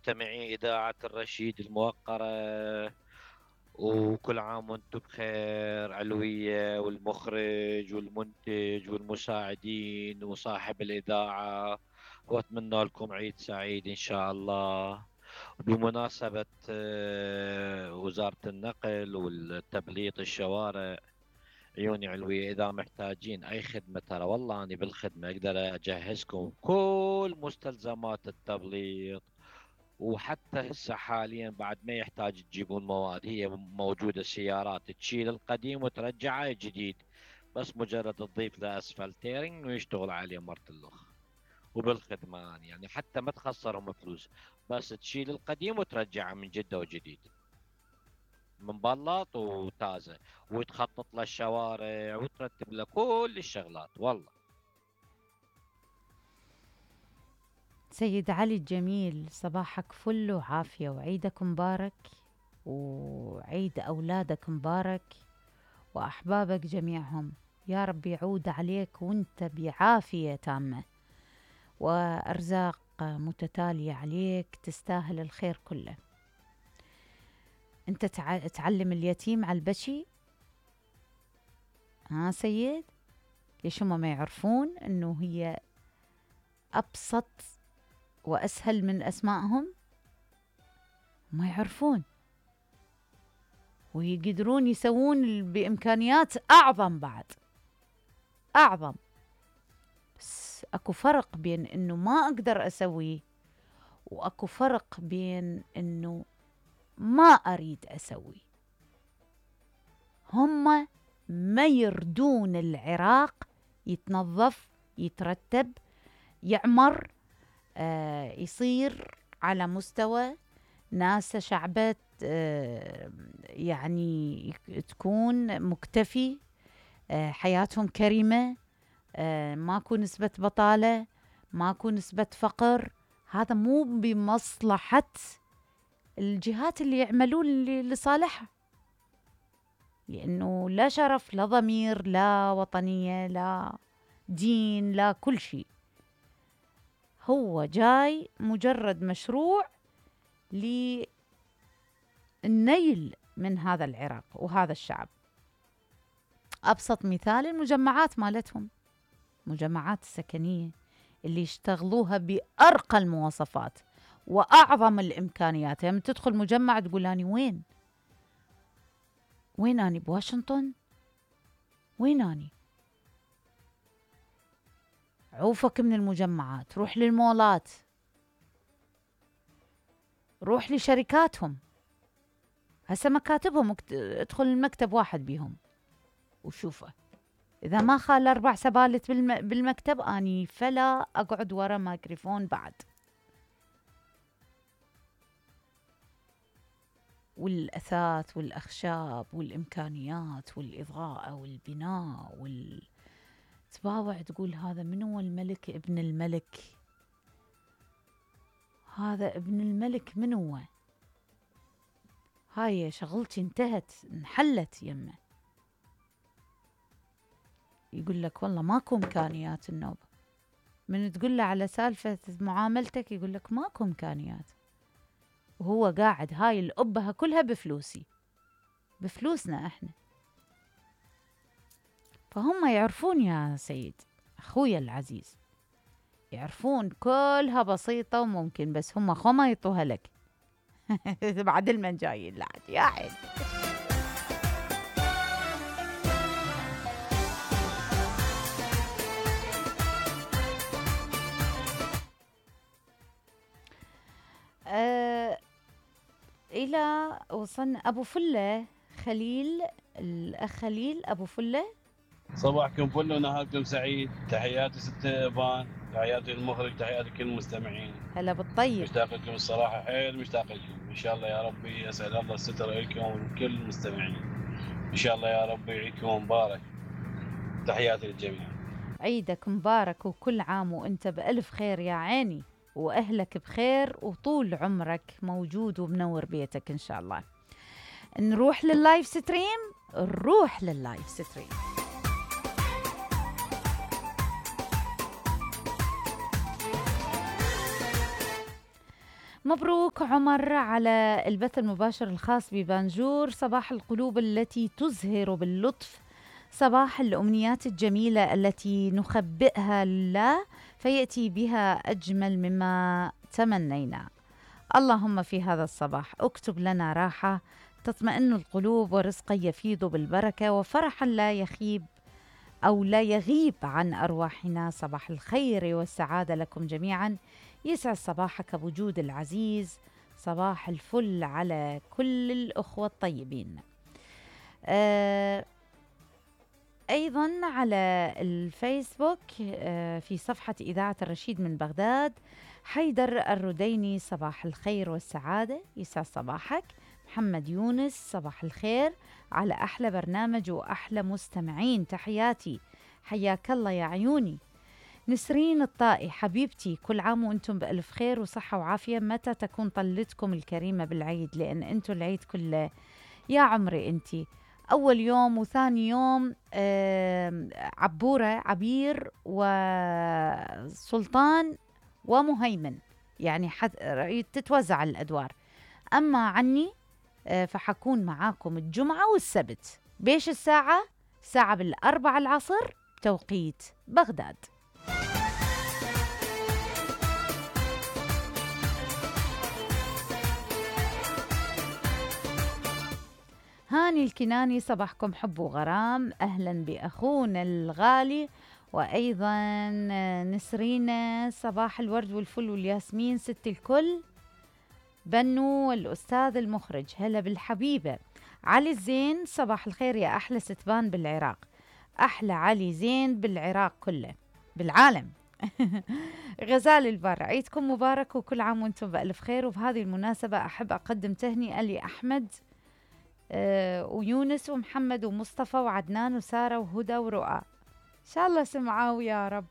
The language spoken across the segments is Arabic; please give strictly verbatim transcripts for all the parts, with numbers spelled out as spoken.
مستمعي إذاعة الرشيد الموقرة، وكل عام وانتم بخير. علوية والمخرج والمنتج والمساعدين وصاحب الإذاعة، وأتمنى لكم عيد سعيد إن شاء الله. بمناسبة آه، وزارة النقل والتبليط الشوارع، عيوني علوية، إذا محتاجين أي خدمة ترى والله أنا بالخدمة أقدر أجهزكم كل مستلزمات التبليط. وحتى هسه حاليا بعد ما يحتاج تجيبون مواد، هي موجودة سيارات تشيل القديم وترجعه جديد، بس مجرد تضيف له اسفلتيرنج ويشتغل عليه مرة الأخ. وبالخدمة أنا يعني حتى ما تخسرهم فلوس، بس تشيل القديم وترجعه من جدة وجديد، من بلاط وتازة، وتخطط له الشوارع وترتب له كل الشغلات والله. سيد علي الجميل، صباحك فل وعافية وعيدك مبارك، وعيد أولادك مبارك وأحبابك جميعهم. يا رب يعود عليك وانت بعافية تامة وأرزاق متتالية عليك، تستاهل الخير كله. انت تع... تعلم اليتيم على البشي. ها سيد، ليش هم ما يعرفون انه هي أبسط وأسهل من أسمائهم؟ ما يعرفون ويقدرون يسوون بإمكانيات أعظم، بعد أعظم. بس أكو فرق بين إنه ما أقدر أسويه، وأكو فرق بين إنه ما أريد أسوي. هم ما يردون العراق يتنظف، يترتب، يعمر، آه يصير على مستوى ناس شعبت، آه يعني تكون مكتفي، آه حياتهم كريمة، آه ماكو نسبة بطالة، ماكو نسبة فقر. هذا مو بمصلحة الجهات اللي يعملون لصالحها، لأنه لا شرف، لا ضمير، لا وطنية، لا دين، لا كل شيء. هو جاي مجرد مشروع للنيل من هذا العراق وهذا الشعب. أبسط مثال المجمعات مالتهم، مجمعات السكنية اللي يشتغلوها بأرقى المواصفات وأعظم الإمكانيات. يعني تدخل مجمع تقول أني وين وين أني بواشنطن؟ وين أني؟ عوفك من المجمعات، روح للمولات، روح لشركاتهم. هسه مكاتبهم ادخل المكتب واحد بيهم وشوفه، إذا ما خال أربع سبالت بالم... بالمكتب أني فلا أقعد ورا ميكروفون بعد. والأثاث والأخشاب والإمكانيات والإضاءة والبناء وال... تباوع تقول هذا من هو الملك ابن الملك؟ هذا ابن الملك من هو؟ هاي شغلتي انتهت، انحلت يمه. يقول لك والله ماكو إمكانيات النوب. من تقول له على سالفة معاملتك يقول لك ماكو إمكانيات، وهو قاعد هاي الأبها كلها بفلوسي، بفلوسنا إحنا. فهم يعرفون يا سيد أخويا العزيز، يعرفون كلها بسيطة وممكن، بس هم خو ما يطوها لك. بعد المن جايين لعد يا عيني. أه إلى وصلنا أبو فلة خليل، الأخ خليل أبو فلة. صباحكم فل ونهاركم سعيد. تحياتي ست إبان، تحياتي المخرج، تحياتي كل المستمعين. هلا بالطيب. مشتاق لكم الصراحة، حيل مشتاق لكم. إن شاء الله يا ربي أسأل الله الستر لكم ولكل المستمعين. إن شاء الله يا ربي عيدكم مبارك. تحياتي للجميع. عيدك مبارك وكل عام وانت بألف خير يا عيني، وأهلك بخير وطول عمرك موجود ومنور بيتك إن شاء الله. نروح لللايف ستريم، نروح لللايف ستريم. مبروك عمر على البث المباشر الخاص ببانجور، صباح القلوب التي تزهر باللطف، صباح الأمنيات الجميلة التي نخبئها لله فيأتي بها أجمل مما تمنينا. اللهم في هذا الصباح اكتب لنا راحة تطمئن القلوب، ورزقا يفيض بالبركة، وفرحا لا يخيب أو لا يغيب عن أرواحنا. صباح الخير والسعادة لكم جميعا، يسعد صباحك بوجود العزيز. صباح الفل على كل الأخوة الطيبين. آه أيضا على الفيسبوك آه في صفحة إذاعة الرشيد من بغداد، حيدر الرديني صباح الخير والسعادة، يسعد صباحك. محمد يونس صباح الخير على أحلى برنامج وأحلى مستمعين، تحياتي، حياك الله يا عيوني. نسرين الطائي حبيبتي، كل عام وانتم بألف خير وصحة وعافية. متى تكون طلتكم الكريمة بالعيد؟ لأن انتم العيد كله يا عمري. انتي أول يوم وثاني يوم آه عبورة عبير وسلطان ومهيمن، يعني حد تتوزع الأدوار. أما عني آه فحكون معاكم الجمعة والسبت. بيش الساعة؟ ساعة بالأربع العصر توقيت بغداد. هاني الكناني صباحكم حب وغرام، أهلا بأخونا الغالي. وأيضا نسرين صباح الورد والفل والياسمين ست الكل. بنو والأستاذ المخرج هلا بالحبيبة. علي الزين صباح الخير يا أحلى ستبان بالعراق. أحلى علي زين بالعراق كله بالعالم. غزال البر عيدكم مبارك وكل عام وانتم بألف خير. وبهذه المناسبة أحب أقدم تهنئة لأحمد آه ويونس ومحمد ومصطفى وعدنان وسارة وهدى ورؤى، إن شاء الله سمعوا يا رب.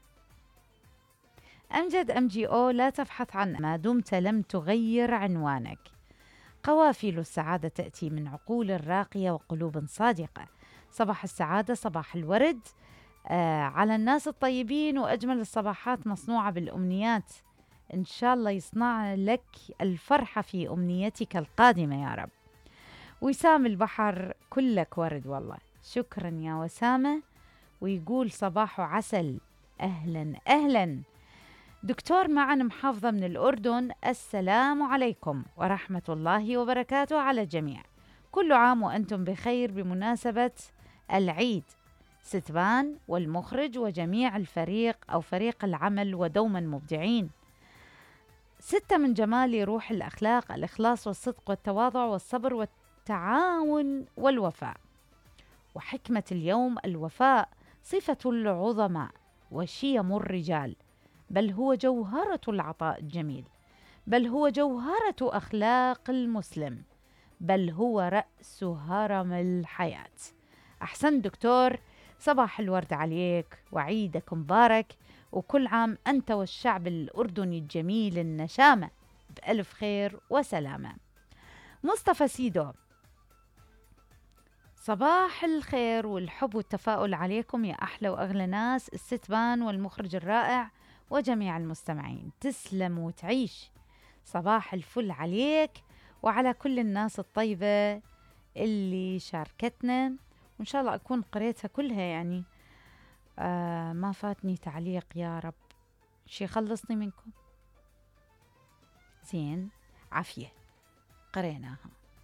أمجد أم جي أو لا تبحث عن ما دمت لم تغير عنوانك. قوافل السعادة تأتي من عقول راقية وقلوب صادقة. صباح السعادة صباح الورد آه على الناس الطيبين، وأجمل الصباحات مصنوعة بالأمنيات. إن شاء الله يصنع لك الفرحة في أمنيتك القادمة يا رب. وسام البحر كلك ورد والله، شكرا يا وسامة. ويقول صباح عسل، أهلا أهلا. دكتور معن محافظة من الأردن، السلام عليكم ورحمة الله وبركاته على الجميع. كل عام وأنتم بخير بمناسبة العيد. ستبان والمخرج وجميع الفريق أو فريق العمل ودوما مبدعين. ستة من جمال روح الأخلاق، الإخلاص والصدق والتواضع والصبر والتعاون والوفاء. وحكمة اليوم الوفاء صفة العظماء وشيم الرجال، بل هو جوهرة العطاء الجميل، بل هو جوهرة أخلاق المسلم، بل هو رأس هرم الحياة. أحسن دكتور، صباح الورد عليك وعيدك مبارك، وكل عام أنت والشعب الأردني الجميل النشامة بألف خير وسلامة. مصطفى سيدو، صباح الخير والحب والتفاؤل عليكم يا أحلى وأغلى ناس، الستبان والمخرج الرائع وجميع المستمعين. تسلم وتعيش. صباح الفل عليك وعلى كل الناس الطيبة اللي شاركتنا، وإن شاء الله أكون قريتها كلها، يعني آه ما فاتني تعليق يا رب. شي خلصني منكم زين عافية قريناها.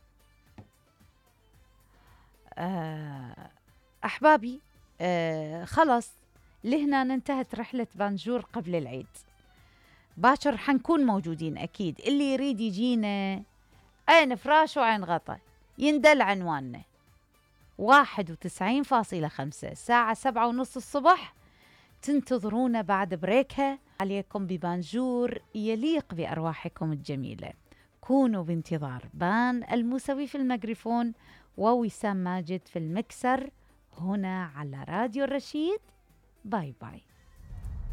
آه أحبابي آه خلص لهنا انتهت رحلة بانجور قبل العيد. باكر حنكون موجودين أكيد، اللي يريد يجينا عين فراش وعين غطا يندل عنواننا واحد وتسعين فاصلة خمسة الساعة سبعة ونص الصبح. تنتظرونا بعد بريكها عليكم ببانجور يليق بأرواحكم الجميلة. كونوا بانتظار بان الموسوي في الميكروفون ووسام ماجد في المكسر هنا على راديو الرشيد. باي باي.